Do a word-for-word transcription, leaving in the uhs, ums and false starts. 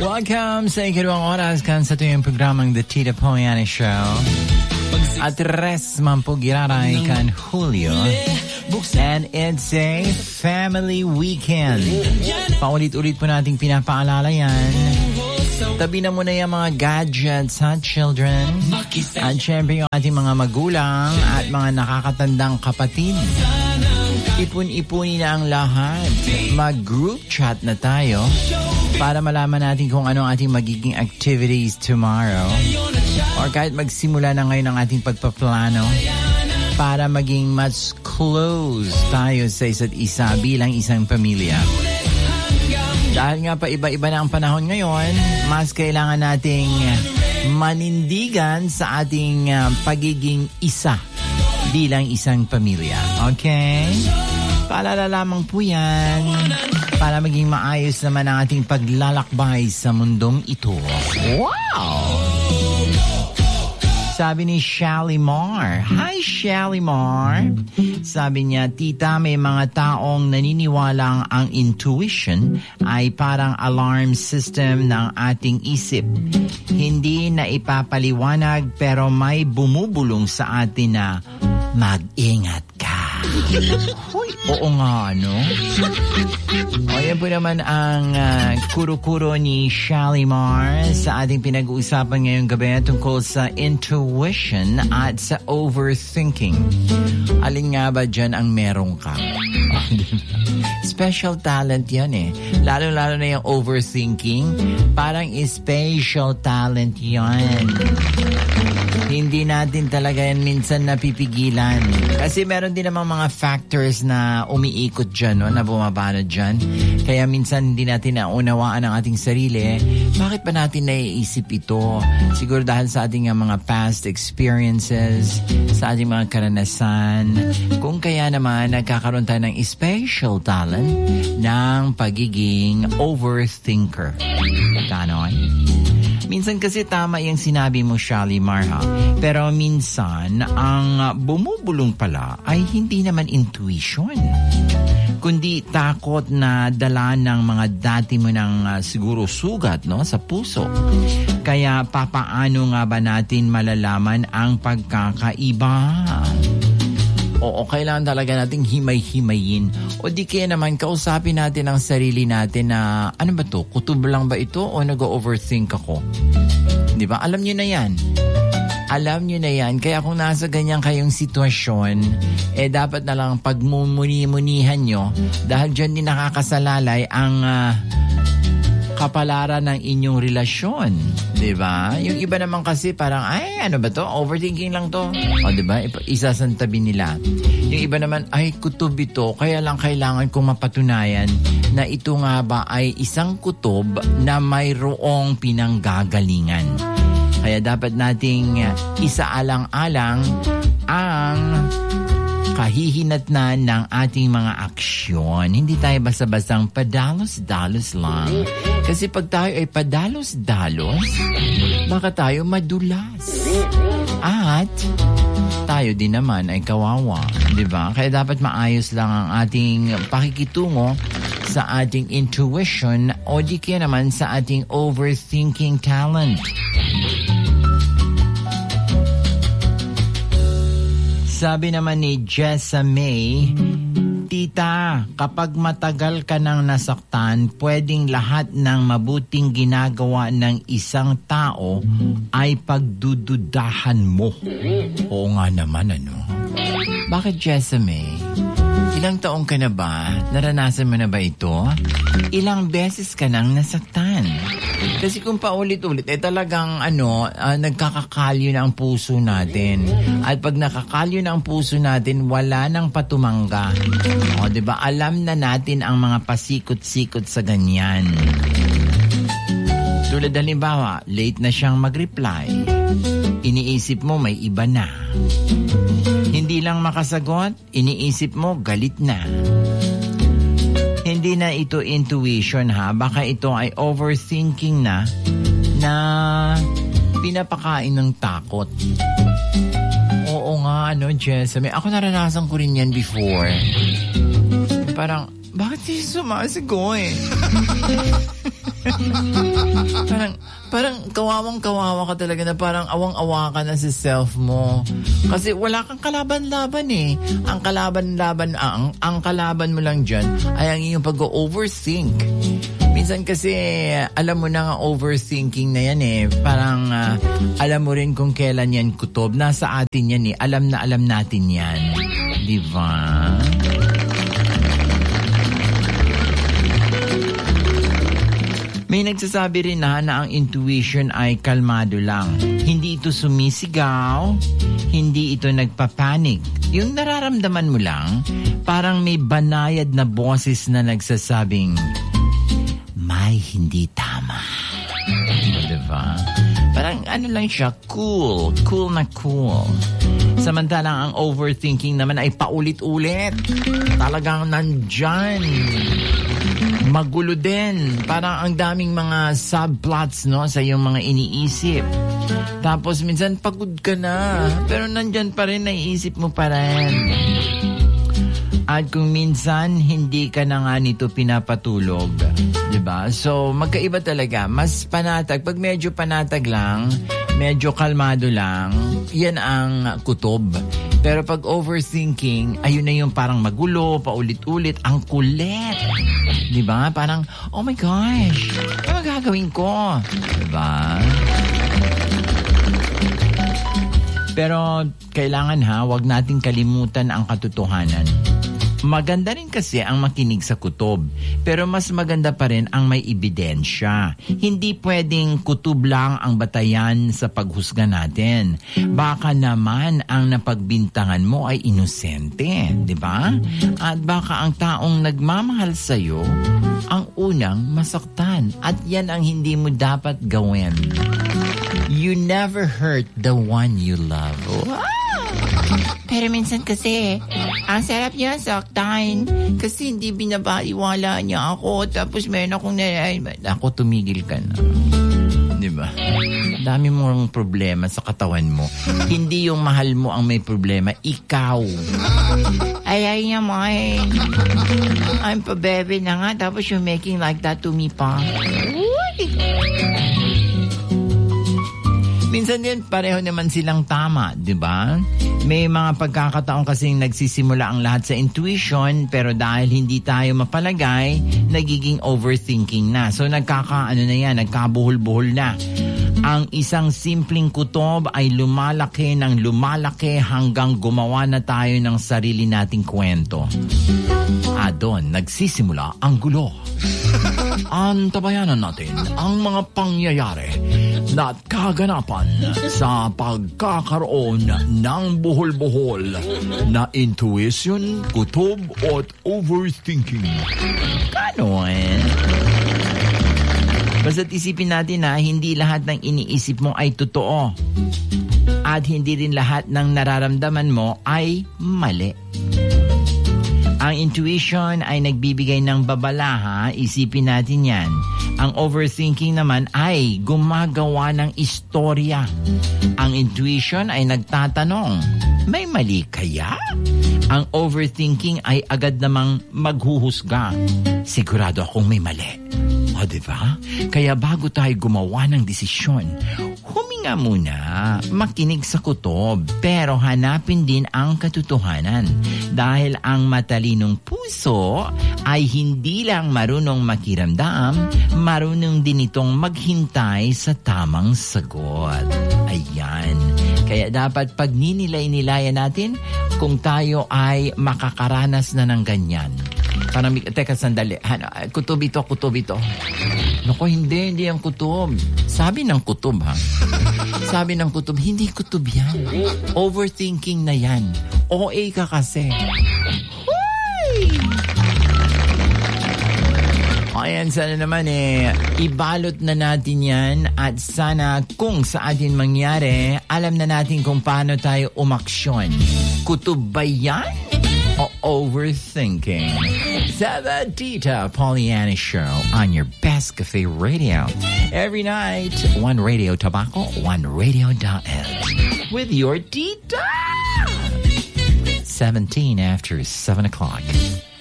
Welcome sa ikalawang oras kan sa tuyong programang The Tita Poyani Show. At res man po giraray kan Julio. And it's a family weekend. Paulit-ulit po nating pinapaalala yan. Tabi na muna yung mga gadgets sa children. At syempre yung ating mga magulang at mga nakakatandang kapatid. Ipon-ipunin na ang lahat. Mag-group chat na tayo para malaman natin kung ano ang ating magiging activities tomorrow. Or kahit magsimula na ngayon ang ating pagpaplano para maging mas close tayo sa isa't isa bilang isang pamilya. Dahil nga pa iba-iba na ang panahon ngayon, mas kailangan nating manindigan sa ating uh, pagiging isa bilang isang pamilya. Okay? Paalala lamang po yan para maging maayos naman ang ating paglalakbay sa mundong ito. Wow! Sabi ni Shalimar. Hi, Shalimar. Sabi niya, Tita, may mga taong naniniwalang ang intuition ay parang alarm system ng ating isip. Hindi na ipapaliwanag pero may bumubulong sa atin na mag-ingat ka. Hoy, oo nga, no? O, yan po naman ang uh, kuro-kuro ni Shalimar sa ating pinag-uusapan ngayong gabi tungkol sa intuition at sa overthinking. Alin nga ba dyan ang meron ka? Special talent yan eh. Lalo-lalo na yung overthinking. Parang special talent yan. Hindi natin talaga yan minsan napipigilan. Kasi meron din namang mga factors na umiikot dyan, no? Na bumabanod dyan. Kaya minsan hindi natin naunawaan ang ating sarili. Bakit ba natin naiisip ito? Siguro dahil sa ating mga past experiences, sa ating mga karanasan. Kung kaya naman nagkakaroon tayo ng special talent ng pagiging overthinker. Ganon? Minsan kasi tama yung sinabi mo, Shalimar, ha? Pero minsan, ang bumubulong pala ay hindi naman intuition, kundi takot na dala ng mga dati mo ng uh, siguro sugat, no, sa puso. Kaya papaano nga ba natin malalaman ang pagkakaiba? Oo, kailangan talaga nating himay-himayin. O di kaya naman kausapin natin ang sarili natin na, ano ba to? Kutob lang ba ito o nag-overthink ako? Di ba? Alam nyo na yan. Alam nyo na yan. Kaya kung nasa ganyan kayong sitwasyon, eh dapat na lang pagmumuni-munihan nyo dahil dyan din nakakasalalay ang uh, kapalaran ng inyong relasyon. Diba? Yung iba naman kasi parang, ay, ano ba to? Overthinking lang to. O, diba? Isasantabi nila. Yung iba naman, ay, kutob ito. Kaya lang kailangan kong mapatunayan na ito nga ba ay isang kutob na mayroong pinanggagalingan. Kaya dapat nating isaalang-alang ang kahihinatnan ng ating mga aksyon. Hindi tayo basta-bastang padalos-dalos lang. Kasi pag tayo ay padalos-dalos, baka tayo madulas. At tayo din naman ay kawawa. Diba? Kaya dapat maayos lang ang ating pakikitungo sa ating intuition o di kaya naman sa ating overthinking talent. Sabi naman ni Jessa May, Tita, kapag matagal ka nang nasaktan, pwedeng lahat ng mabuting ginagawa ng isang tao ay pagdududahan mo. Oo nga naman, ano? Bakit, Jessa May? Ilang taong ka na ba? Naranasan mo na ba ito? Ilang beses ka nang nasaktan? Kasi kung paulit-ulit, eh talagang ano, uh, nagkakakalyo na ang puso natin. At pag nakakalyo na ang puso natin, wala nang patumangga. O, diba? Alam na natin ang mga pasikot-sikot sa ganyan. Tulad halimbawa, late na siyang mag-reply. Iniisip mo may iba na. Hindi lang makasagot, iniisip mo galit na. Hindi na ito intuition, ha? Baka ito ay overthinking na na pinapakain ng takot. Oo nga, ano, Jess. Ako naranasan ko rin yan before. Parang, bakit siya sumasagot? parang, parang kawawang-kawawa ka talaga na parang awang-awa ka na sa self mo. Kasi wala kang kalaban-laban eh. Ang kalaban-laban, ang, ang kalaban mo lang dyan ay ang iyong pag-overthink. Minsan kasi, alam mo na nga overthinking na yan eh. Parang, uh, alam mo rin kung kailan yan kutob. Nasa atin yan eh. Alam na alam natin yan. Diba? May nagsasabi rin na na ang intuition ay kalmado lang. Hindi ito sumisigaw, hindi ito nagpapanik. Yung nararamdaman mo lang, parang may banayad na boses na nagsasabing, may hindi tama. Diba? Parang ano lang siya, cool. Cool na cool. Samantalang ang overthinking naman ay paulit-ulit. Talagang nandyan. Magulo din. Parang ang daming mga subplots, no, sa iyong mga iniisip. Tapos minsan pagod ka na, pero nandyan pa rin, naiisip mo pa rin. At kung minsan hindi ka na nga nito pinapatulog, 'di ba? So magkaiba talaga. Mas panatag, pag medyo panatag lang, medyo kalmado lang, yan ang kutob. Pero pag overthinking, ayun na yung parang magulo, paulit-ulit, ang kulit. 'Di ba? Parang, oh my gosh, ano gagawin ko? 'Di ba? Pero kailangan ha, wag nating kalimutan ang katotohanan. Maganda rin kasi ang makinig sa kutob, pero mas maganda pa rin ang may ebidensya. Hindi pwedeng kutob lang ang batayan sa paghusga natin. Baka naman ang napagbintangan mo ay inosente, di ba? At baka ang taong nagmamahal sa'yo ang unang masaktan. At yan ang hindi mo dapat gawin. You never hurt the one you love. Wow! Pero minsan kasi, ang sarap niya saktan. Kasi hindi binabaiwala niya ako. Tapos meron akong nalay. Ako, tumigil ka na. Diba? Dami mong problema sa katawan mo. Hindi yung mahal mo ang may problema. Ikaw. Ay, ay niya, may. I'm pa bebe na nga. Tapos you're making like that to me pa. Minsan din, pareho naman silang tama, di ba? May mga pagkakataon kasing nagsisimula ang lahat sa intuition, pero dahil hindi tayo mapalagay, nagiging overthinking na. So nagkaka, ano na yan, nagkabuhol-buhol na. Ang isang simpleng kutob ay lumalaki ng lumalaki hanggang gumawa na tayo ng sarili nating kwento. Ah, doon, nagsisimula ang gulo. Antabayanan natin ang mga pangyayari na kaganapan sa pagkakaroon ng buhol-buhol na intuition, kutob, at overthinking. Ganon. Basta't isipin natin na hindi lahat ng iniisip mo ay totoo. At hindi rin lahat ng nararamdaman mo ay mali. Ang intuition ay nagbibigay ng babala, ha? Isipin natin yan. Ang overthinking naman ay gumagawa ng istorya. Ang intuition ay nagtatanong, may mali kaya? Ang overthinking ay agad namang maghuhusga. Sigurado akong may mali. O, diba? Kaya bago tayo gumawa ng desisyon, huminga muna, makinig sa kutob, pero hanapin din ang katotohanan. Dahil ang matalinong puso ay hindi lang marunong makiramdam, marunong din itong maghintay sa tamang sagot. Ayan. Kaya dapat pagninilay-nilayan natin kung tayo ay makakaranas na ng ganyan. Parang, teka, sandali. Ano, kutob ito, kutob ito. Naku, hindi, hindi ang kutob. Sabi ng kutob, ha? Sabi ng kutob, hindi kutob yan. Overthinking na yan. O A ka kasi. Huy! Ayan, sana naman eh, ibalot na natin yan at sana kung sa atin mangyari, alam na natin kung paano tayo umaksyon. Kutob ba yan? O overthinking? Sa the Tita Pollyanna Show on your best cafe radio. Every night, one radio tobacco, one radio diet. With your Tita! seventeen after seven o'clock.